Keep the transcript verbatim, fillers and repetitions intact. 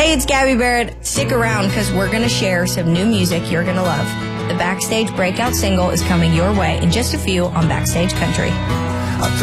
Hey, it's Gabby Barrett. Stick around because we're going to share some new music you're going to love. The Backstage breakout single is coming your way in just a few on Backstage Country. I